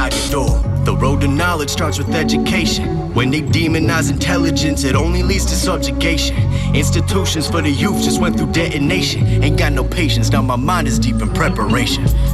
outside the door. The road to knowledge starts with education. When they demonize intelligence, it only leads to subjugation. Institutions for the youth just went through detonation. Ain't got no patience, now my mind is deep in preparation.